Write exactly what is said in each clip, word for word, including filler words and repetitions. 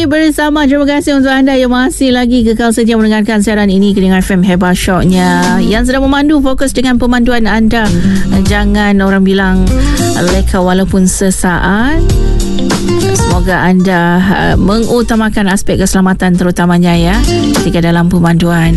kembali bersama. Terima kasih untuk anda yang masih lagi kekal setia mendengarkan siaran ini dengan F M Heba Shocknya, yang sedang memandu. Fokus dengan pemanduan anda. Jangan orang bilang leka walaupun sesaat. Semoga anda uh, mengutamakan aspek keselamatan terutamanya ya ketika dalam pemanduan.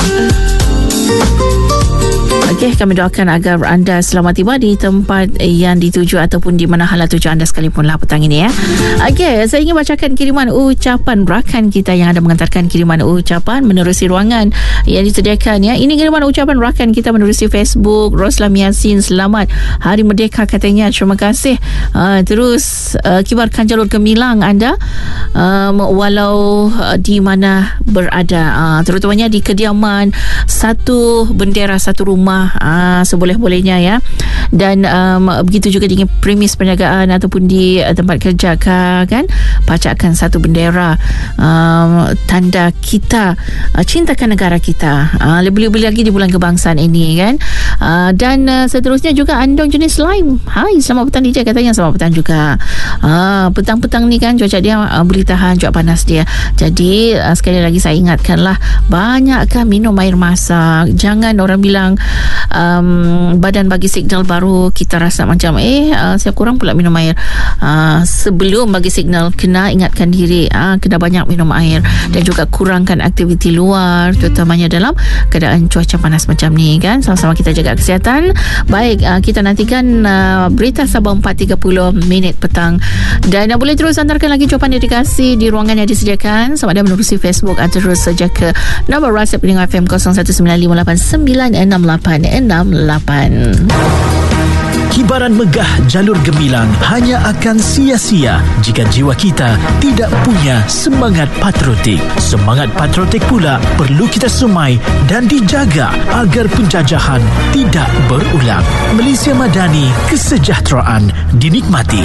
Okey, kami doakan agar anda selamat tiba di tempat yang dituju ataupun di mana hala tuju anda sekalipun lah petang ini ya. Okey, saya ingin bacakan kiriman ucapan rakan kita yang ada mengantarkan kiriman ucapan menerusi ruangan yang disediakan ya. Ini kiriman ucapan rakan kita menerusi Facebook. Roslam Yasin, selamat Hari Merdeka katanya. Terima kasih. Uh, terus uh, kibarkan jalur gemilang anda um, walau uh, di mana berada, uh, terutamanya di kediaman, satu bendera satu rumah. Ah, seboleh-bolehnya ya. Dan um, begitu juga dengan premis perniagaan ataupun di uh, tempat kerja kan, pacakkan satu bendera, um, tanda kita uh, cintakan negara kita, uh, lebih-lebih lagi di bulan kebangsaan ini kan. Uh, dan uh, seterusnya juga andong jenis lain. Hai, selamat petang D J katanya. Selamat petang juga. uh, petang-petang ni kan cuaca dia uh, boleh tahan cuaca panas dia. Jadi uh, sekali lagi saya ingatkanlah, banyakkan minum air masak. Jangan orang bilang Um, badan bagi signal baru kita rasa macam eh uh, saya kurang pula minum air. Uh, sebelum bagi signal kena ingatkan diri, uh, kena banyak minum air dan juga kurangkan aktiviti luar, terutamanya dalam keadaan cuaca panas macam ni kan. Sama-sama kita jaga kesihatan. Baik, uh, kita nantikan uh, berita Sabah empat tiga puluh minit petang, dan uh, boleh terus hantarkan lagi jawapan dedikasi di ruangan yang disediakan sama ada menerusi Facebook atau terus saja ke nombor WhatsApp dengan F M kosong satu sembilan lima lapan sembilan enam lapan enam lapan. Kibaran megah jalur gemilang hanya akan sia-sia jika jiwa kita tidak punya semangat patriotik. Semangat patriotik pula perlu kita sumai dan dijaga agar penjajahan tidak berulang. Malaysia Madani, kesejahteraan dinikmati.